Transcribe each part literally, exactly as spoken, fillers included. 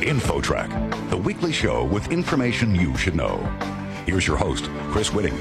InfoTrack, the weekly show with information you should know. Here's your host, Chris Whitting.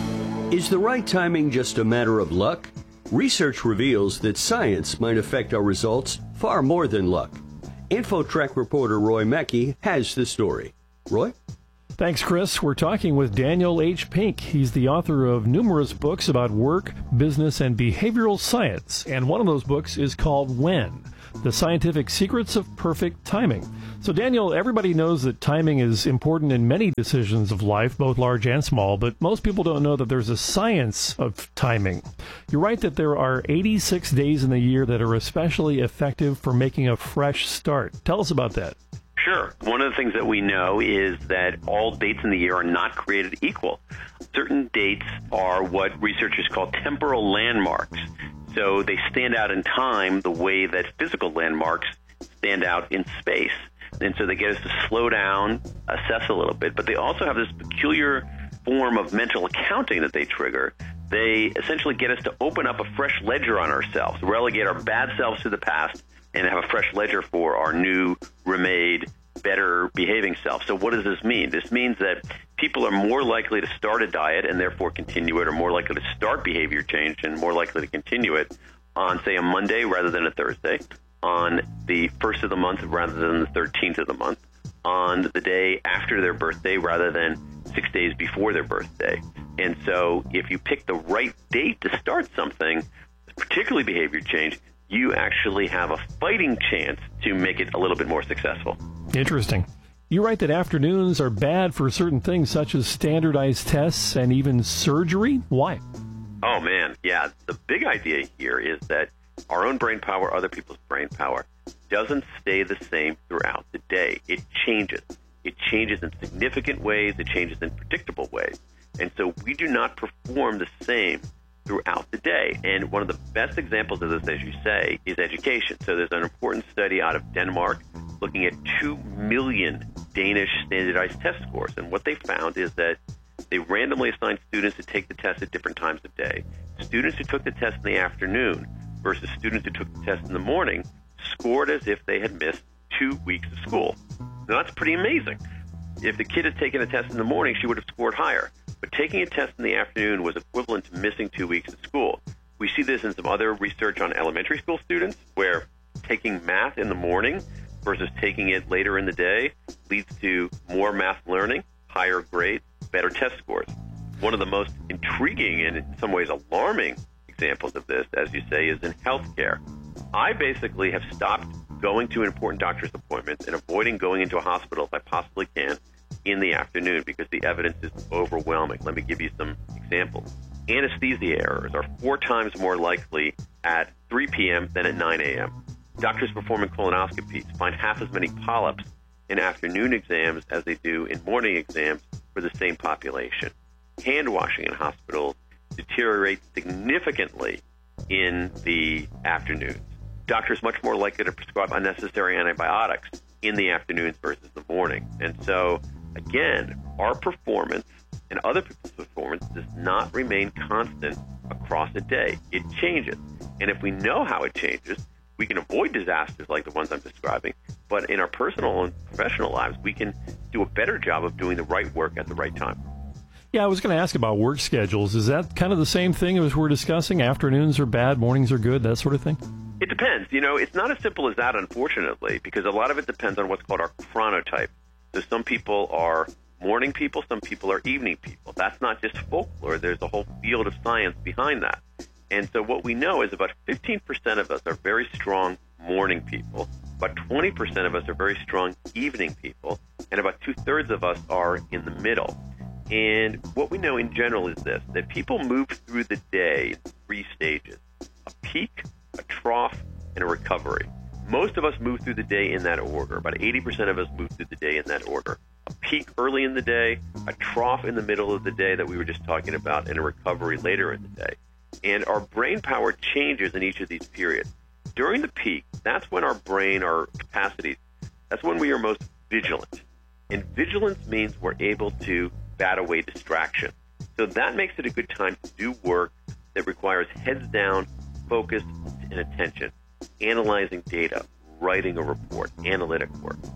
Is the right timing just a matter of luck? Research reveals that science might affect our results far more than luck. InfoTrack reporter Roy Mackey has the story. Roy? Thanks, Chris. We're talking with Daniel H. Pink. He's the author of numerous books about work, business, and behavioral science. And one of those books is called When: The Scientific Secrets of Perfect Timing. So, Daniel, everybody knows that timing is important in many decisions of life, both large and small, but most people don't know that there's a science of timing. You're right that there are eighty-six days in the year that are especially effective for making a fresh start. Tell us about that. Sure. One of the things that we know is that all dates in the year are not created equal. Certain dates are what researchers call temporal landmarks. So they stand out in time the way that physical landmarks stand out in space. And so they get us to slow down, assess a little bit, but they also have this peculiar form of mental accounting that they trigger. They essentially get us to open up a fresh ledger on ourselves, relegate our bad selves to the past, and have a fresh ledger for our new, remade, better behaving self. So what does this mean? This means that people are more likely to start a diet and therefore continue it, or more likely to start behavior change and more likely to continue it on, say, a Monday rather than a Thursday, on the first of the month rather than the thirteenth of the month, on the day after their birthday rather than six days before their birthday. And so if you pick the right date to start something, particularly behavior change, you actually have a fighting chance to make it a little bit more successful. Interesting. You write that afternoons are bad for certain things such as standardized tests and even surgery. Why? Oh, man. Yeah. The big idea here is that our own brain power, other people's brain power, doesn't stay the same throughout the day. It changes. It changes in significant ways. It changes in predictable ways. And so we do not perform the same throughout the day. And one of the best examples of this, as you say, is education. So there's an important study out of Denmark looking at two million Danish standardized test scores. And what they found is that they randomly assigned students to take the test at different times of day. Students who took the test in the afternoon versus students who took the test in the morning scored as if they had missed two weeks of school. Now, that's pretty amazing. If the kid had taken a test in the morning, she would have scored higher. But taking a test in the afternoon was equivalent to missing two weeks of school. We see this in some other research on elementary school students, where taking math in the morning versus taking it later in the day leads to more math learning, higher grades, better test scores. One of the most intriguing and in some ways alarming examples of this, as you say, is in healthcare. I basically have stopped going to important doctor's appointments and avoiding going into a hospital if I possibly can in the afternoon because the evidence is overwhelming. Let me give you some examples. Anesthesia errors are four times more likely at three p.m. than at nine a.m. Doctors performing colonoscopies find half as many polyps in afternoon exams as they do in morning exams for the same population. Hand washing in hospitals deteriorates significantly in the afternoons. Doctors much more likely to prescribe unnecessary antibiotics in the afternoons versus the morning. And so, again, our performance and other people's performance does not remain constant across a day. It changes. And if we know how it changes, we can avoid disasters like the ones I'm describing. But in our personal and professional lives, we can do a better job of doing the right work at the right time. Yeah, I was going to ask about work schedules. Is that kind of the same thing as we're discussing? Afternoons are bad, mornings are good, that sort of thing? It depends. You know, it's not as simple as that, unfortunately, because a lot of it depends on what's called our chronotype. So some people are morning people, some people are evening people. That's not just folklore. There's a whole field of science behind that. And so what we know is about fifteen percent of us are very strong morning people, about twenty percent of us are very strong evening people, and about two-thirds of us are in the middle. And what we know in general is this, that people move through the day in three stages: a peak, a trough, and a recovery. Most of us move through the day in that order. About eighty percent of us move through the day in that order. A peak early in the day, a trough in the middle of the day that we were just talking about, and a recovery later in the day. And our brain power changes in each of these periods. During the peak, that's when our brain, our capacities, that's when we are most vigilant. And vigilance means we're able to bat away distraction. So that makes it a good time to do work that requires heads down, focus, and attention, analyzing data, writing a report, analytic work.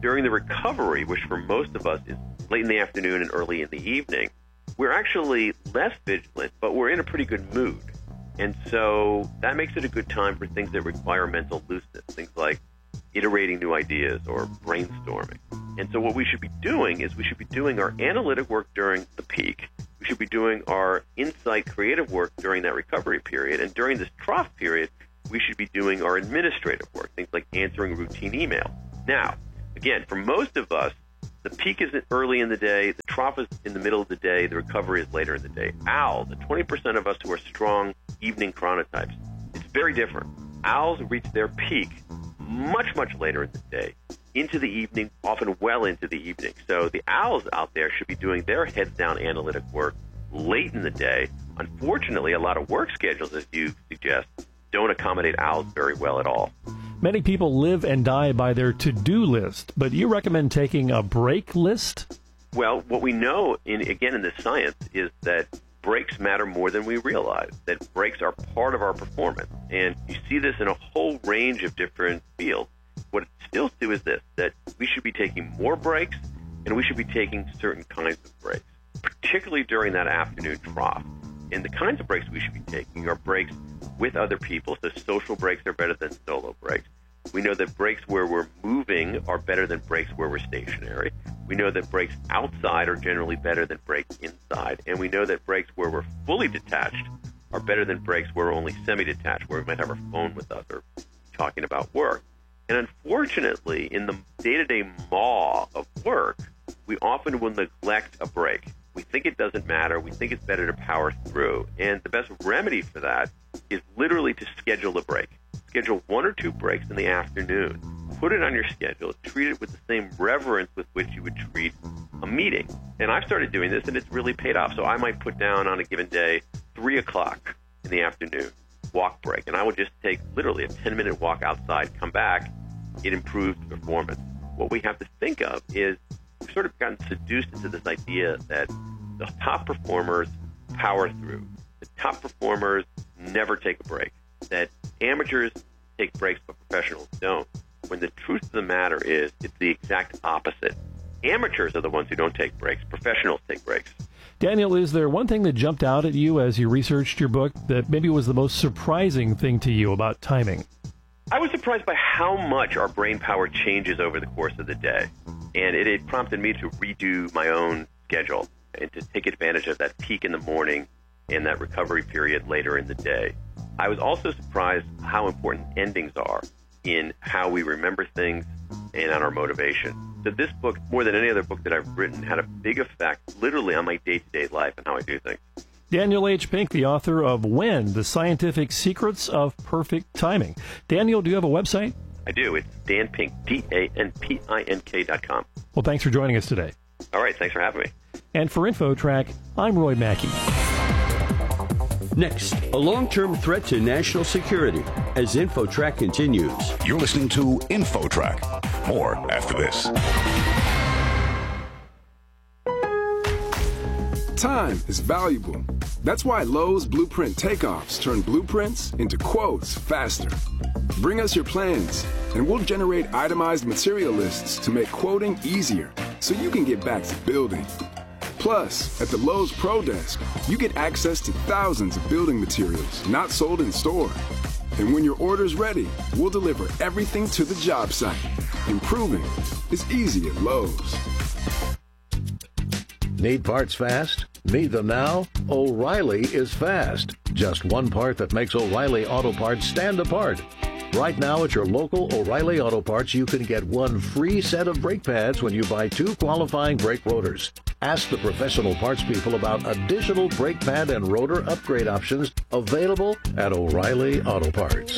during the recovery, which for most of us is late in the afternoon and early in the evening, we're actually less vigilant, but we're in a pretty good mood. And so that makes it a good time for things that require mental looseness, things like iterating new ideas or brainstorming. And so what we should be doing is we should be doing our analytic work during the peak. We should be doing our insight creative work during that recovery period. And during this trough period, we should be doing our administrative work, things like answering routine email. Now, again, for most of us, the peak is early in the day, the trough is in the middle of the day, the recovery is later in the day. Owls, the twenty percent of us who are strong evening chronotypes, it's very different. Owls reach their peak much, much later in the day, into the evening, often well into the evening. So the owls out there should be doing their heads-down analytic work late in the day. Unfortunately, a lot of work schedules, as you suggest, don't accommodate owls very well at all. Many people live and die by their to-do list, but you recommend taking a break list? Well, what we know, in, again, in this science, is that breaks matter more than we realize, that breaks are part of our performance. And you see this in a whole range of different fields. What it stills to is this, that we should be taking more breaks, and we should be taking certain kinds of breaks, particularly during that afternoon trough. And the kinds of breaks we should be taking are breaks with other people, so social breaks are better than solo breaks. We know that breaks where we're moving are better than breaks where we're stationary. We know that breaks outside are generally better than breaks inside. And we know that breaks where we're fully detached are better than breaks where we're only semi-detached, where we might have our phone with us or talking about work. And unfortunately, in the day-to-day maw of work, we often will neglect a break. We think it doesn't matter. We think it's better to power through. And the best remedy for that is literally to schedule a break. Schedule one or two breaks in the afternoon. Put it on your schedule. Treat it with the same reverence with which you would treat a meeting. And I've started doing this, and it's really paid off. So I might put down on a given day three o'clock in the afternoon, walk break. And I would just take literally a ten-minute walk outside, come back. It improves performance. What we have to think of is we've sort of gotten seduced into this idea that the top performers power through. The top performers never take a break. That amateurs take breaks, but professionals don't. When the truth of the matter is, it's the exact opposite. Amateurs are the ones who don't take breaks. Professionals take breaks. Daniel, is there one thing that jumped out at you as you researched your book that maybe was the most surprising thing to you about timing? I was surprised by how much our brain power changes over the course of the day. And it, it prompted me to redo my own schedule and to take advantage of that peak in the morning and that recovery period later in the day. I was also surprised how important endings are in how we remember things and on our motivation. So this book, more than any other book that I've written, had a big effect literally on my day-to-day life and how I do things. Daniel H. Pink, the author of When, The Scientific Secrets of Perfect Timing. Daniel, do you have a website? I do. It's Dan Pink, D A N P I N K dot com. Well, thanks for joining us today. All right. Thanks for having me. And for InfoTrack, I'm Roy Mackey. Next, a long-term threat to national security as InfoTrack continues. You're listening to InfoTrack. More after this. Time is valuable. That's why Lowe's Blueprint Takeoffs turn blueprints into quotes faster. Bring us your plans, and we'll generate itemized material lists to make quoting easier so you can get back to building. Plus, at the Lowe's Pro Desk, you get access to thousands of building materials not sold in store. And when your order's ready, we'll deliver everything to the job site. Improving is easy at Lowe's. Need parts fast? Need them now? O'Reilly is fast. Just one part that makes O'Reilly Auto Parts stand apart. Right now at your local O'Reilly Auto Parts, you can get one free set of brake pads when you buy two qualifying brake rotors. Ask the professional parts people about additional brake pad and rotor upgrade options available at O'Reilly Auto Parts.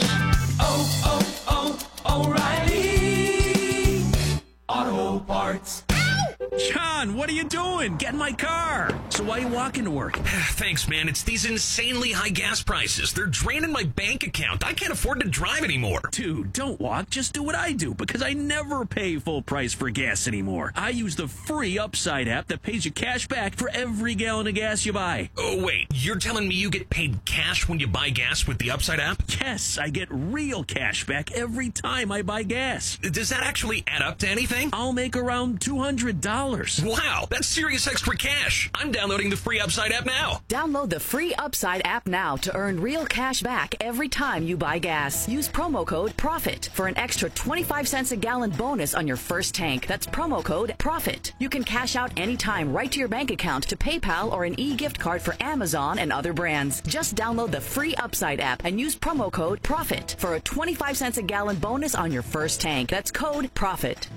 Oh, oh, oh, O'Reilly Auto Parts. John, what are you doing? Get in my car. So why are you walking to work? Thanks, man. It's these insanely high gas prices. They're draining my bank account. I can't afford to drive anymore. Dude, don't walk. Just do what I do, because I never pay full price for gas anymore. I use the free Upside app that pays you cash back for every gallon of gas you buy. Oh, wait. You're telling me you get paid cash when you buy gas with the Upside app? Yes, I get real cash back every time I buy gas. Does that actually add up to anything? I'll make around two hundred dollars. Wow, that's serious extra cash. I'm downloading the free Upside app now. Download the free Upside app now to earn real cash back every time you buy gas. Use promo code PROFIT for an extra twenty-five cents a gallon bonus on your first tank. That's promo code PROFIT. You can cash out anytime right to your bank account, to PayPal, or an e-gift card for Amazon and other brands. Just download the free Upside app and use promo code PROFIT for a twenty-five cents a gallon bonus on your first tank. That's code PROFIT.